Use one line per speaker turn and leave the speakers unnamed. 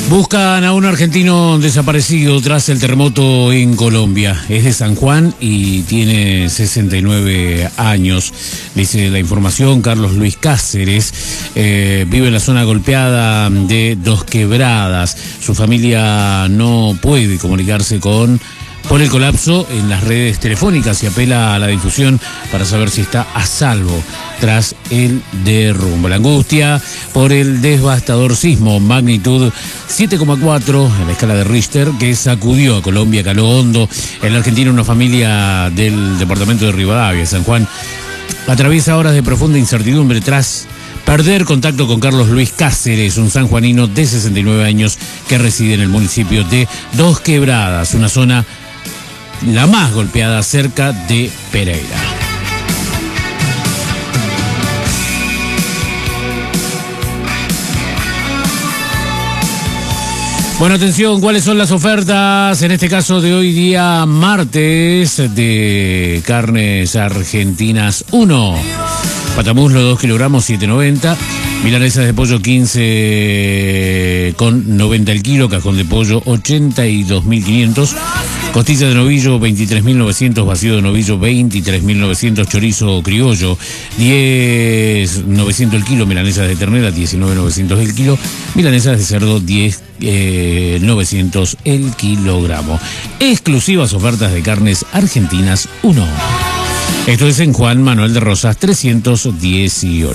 Buscan a un argentino desaparecido tras el terremoto en Colombia. Es de San Juan y tiene 69 años. Dice la información, Carlos Luis Cáceres vive en la zona golpeada de Dos Quebradas. Su familia no puede comunicarse por el colapso en las redes telefónicas y apela a la difusión para saber si está a salvo tras el derrumbe. La angustia por el devastador sismo, magnitud 7,4 en la escala de Richter, que sacudió a Colombia, caló hondo. En la Argentina, una familia del departamento de Rivadavia, San Juan, atraviesa horas de profunda incertidumbre tras perder contacto con Carlos Luis Cáceres, un sanjuanino de 69 años que reside en el municipio de Dos Quebradas, una zona la más golpeada cerca de Pereira. Bueno, atención, ¿cuáles son las ofertas? En este caso de hoy día martes de Carnes Argentinas 1. Patamuslo 2 kilogramos 7,90. Milanesas de pollo 15,90 el kilo. Cajón de pollo 82.500. Costilla de novillo 23.900. Vacío de novillo 23.900. Chorizo criollo 10.900 el kilo. Milanesas de ternera 19.900 el kilo. Milanesas de cerdo 10.900 el kilogramo. Exclusivas ofertas de Carnes Argentinas 1. Esto es en Juan Manuel de Rosas 318.